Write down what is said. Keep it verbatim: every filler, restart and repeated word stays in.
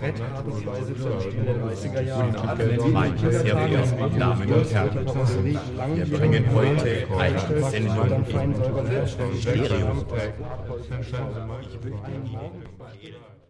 Betthabensweise zum Beispiel in den dreißiger Jahren. Meine sehr verehrten Damen und Herren, wir bringen heute eine Sendung in Stereo. Ich möchte Ihnen morgen